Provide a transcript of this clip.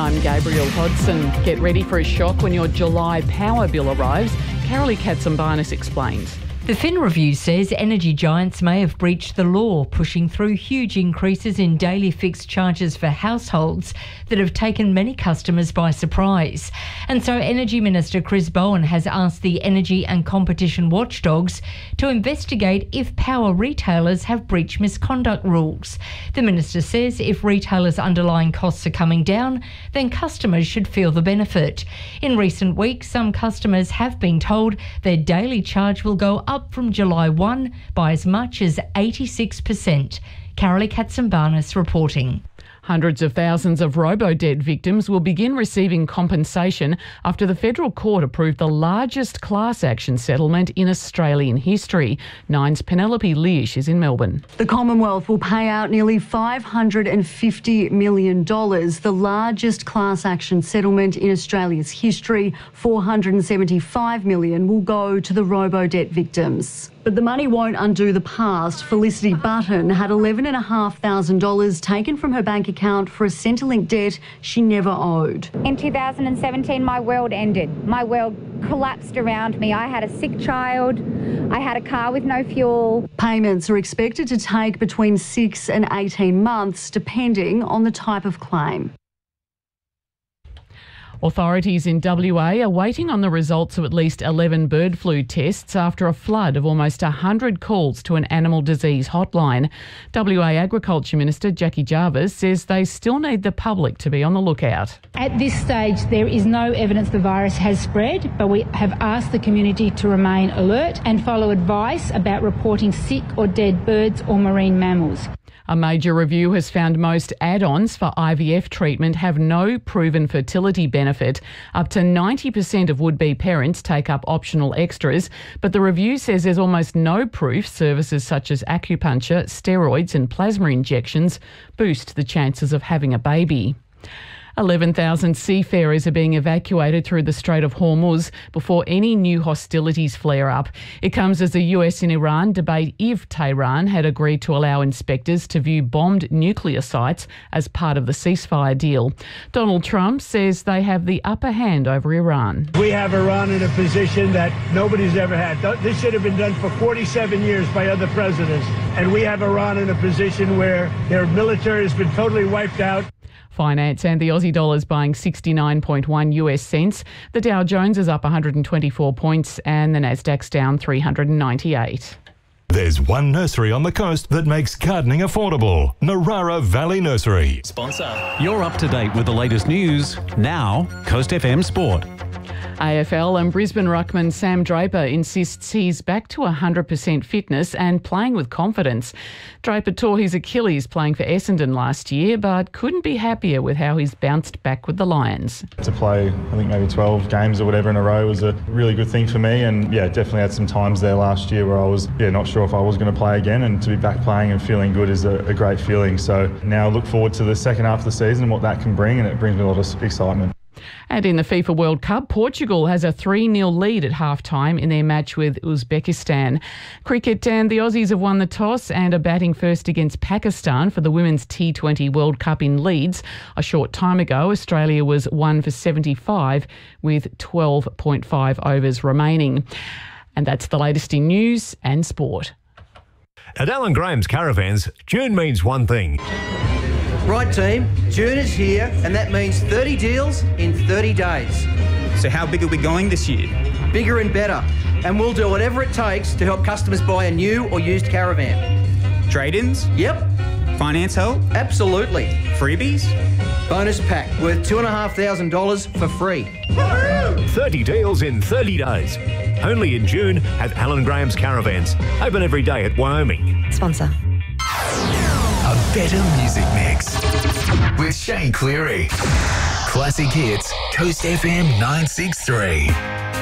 I'm Gabrielle Hodson. Get ready for a shock when your July power bill arrives. Carolee Katsambarnis explains. The Fin Review says energy giants may have breached the law, pushing through huge increases in daily fixed charges for households that have taken many customers by surprise. And so Energy Minister Chris Bowen has asked the Energy and Competition Watchdogs to investigate if power retailers have breached misconduct rules. The minister says if retailers' underlying costs are coming down, then customers should feel the benefit. In recent weeks, some customers have been told their daily charge will go up from July 1 by as much as 86%. Carolee Katsambarnis reporting. Hundreds of thousands of robo-debt victims will begin receiving compensation after the federal court approved the largest class action settlement in Australian history. Nine's Penelope Lish is in Melbourne. The Commonwealth will pay out nearly $550 million, the largest class action settlement in Australia's history. $475 million will go to the robo-debt victims. But the money won't undo the past. Felicity Button had $11,500 taken from her bank account for a Centrelink debt she never owed. In 2017, my world ended. My world collapsed around me. I had a sick child. I had a car with no fuel. Payments are expected to take between 6 and 18 months, depending on the type of claim. Authorities in WA are waiting on the results of at least 11 bird flu tests after a flood of almost 100 calls to an animal disease hotline. WA Agriculture Minister Jackie Jarvis says they still need the public to be on the lookout. At this stage, there is no evidence the virus has spread, but we have asked the community to remain alert and follow advice about reporting sick or dead birds or marine mammals. A major review has found most add-ons for IVF treatment have no proven fertility benefit. Up to 90% of would-be parents take up optional extras, but the review says there's almost no proof services such as acupuncture, steroids and plasma injections boost the chances of having a baby. 11,000 seafarers are being evacuated through the Strait of Hormuz before any new hostilities flare up. It comes as the US and Iran debate if Tehran had agreed to allow inspectors to view bombed nuclear sites as part of the ceasefire deal. Donald Trump says they have the upper hand over Iran. We have Iran in a position that nobody's ever had. This should have been done for 47 years by other presidents. And we have Iran in a position where their military has been totally wiped out. Finance and the Aussie dollar is buying 69.1 US cents. The Dow Jones is up 124 points and the Nasdaq's down 398. There's one nursery on the coast that makes gardening affordable. Narara Valley Nursery. Sponsor. You're up to date with the latest news. Now, Coast FM Sport. AFL and Brisbane ruckman Sam Draper insists he's back to 100% fitness and playing with confidence. Draper tore his Achilles playing for Essendon last year, but couldn't be happier with how he's bounced back with the Lions. To play, I think maybe 12 games or whatever in a row was a really good thing for me, and definitely had some times there last year where I was not sure if I was going to play again, and to be back playing and feeling good is a great feeling. So now I look forward to the second half of the season and what that can bring, and it brings me a lot of excitement. And in the FIFA World Cup, Portugal has a 3-0 lead at half-time in their match with Uzbekistan. Cricket, and the Aussies have won the toss and are batting first against Pakistan for the Women's T20 World Cup in Leeds. A short time ago, Australia was 1 for 75 with 12.5 overs remaining. And that's the latest in news and sport. At Alan Graham's Caravans, June means one thing. Right, team, June is here, and that means 30 deals in 30 days. So how big are we going this year? Bigger and better, and we'll do whatever it takes to help customers buy a new or used caravan. Trade-ins? Yep. Finance help? Absolutely. Freebies? Bonus pack worth $2,500 for free. 30 deals in 30 days. Only in June at Alan Graham's Caravans. Open every day at Wyoming. Sponsor. A better music mix with Shane Cleary. Classic hits, Coast FM 963.